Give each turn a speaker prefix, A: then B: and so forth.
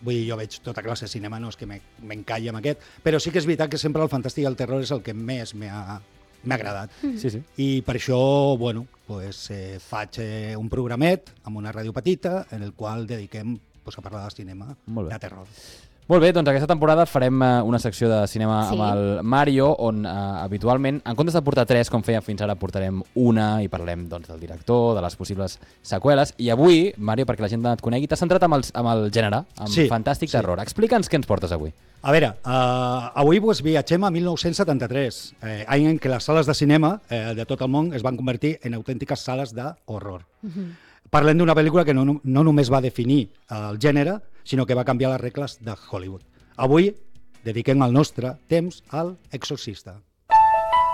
A: Vull dir, jo veig tota classe de cinema, no és que m'encalli amb aquest, però sí que és veritat que sempre el fantàstic i el terror és el que més m'ha agradat.
B: Sí.
A: I per això, bueno, pues, faig un programet amb una ràdio petita en el qual dediquem a parlar de cinema de terror.
B: Molt bé, doncs aquesta temporada farem una secció de cinema amb el Mario, on habitualment, en comptes de portar 3, com fèiem fins ara, portarem una i parlem doncs, del director, de les possibles seqüeles. I avui, Mario, perquè la gent et conegui, t'has centrat amb el gènere, amb fantàstic terror. Explica'ns què ens portes avui.
A: A veure, avui viatgem a 1973, any en què les sales de cinema de tot el món es van convertir en autèntiques sales d'horror. Parlem d'una pel·lícula que no només va definir el gènere, sinó que va canviar les regles de Hollywood. Avui dediquem el nostre temps al Exorcista.